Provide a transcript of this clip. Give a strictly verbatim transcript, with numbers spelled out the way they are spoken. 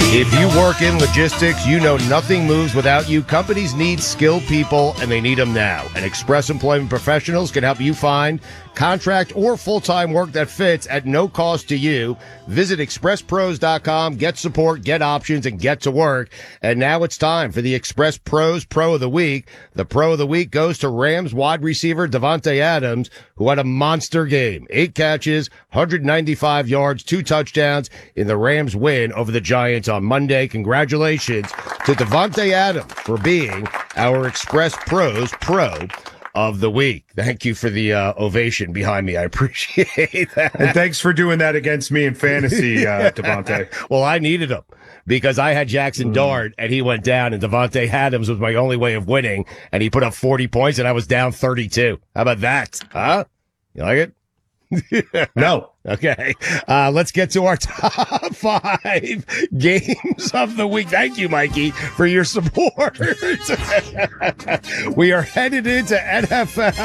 If you work in logistics, you know nothing moves without you. Companies need skilled people, and they need them now. And Express Employment Professionals can help you find contract or full-time work that fits at no cost to you. Visit express pros dot com, get support, get options, and get to work. And now it's time for the Express Pros Pro of the Week. The Pro of the Week goes to Rams wide receiver Davante Adams, who had a monster game. Eight catches, one hundred ninety-five yards, two touchdowns in the Rams win over the Giants on Monday. Congratulations to Davante Adams for being our Express Pros Pro of the Week. Thank you for the uh, ovation behind me. I appreciate that. And thanks for doing that against me in fantasy, uh, Davante. Well, I needed him because I had Jackson mm. Dart and he went down, and Davante Adams was my only way of winning, and he put up forty points and I was down thirty-two. How about that? Huh? You like it? No. Okay. Uh, let's get to our top five games of the week. Thank you, Mikey, for your support. We are headed into N F L.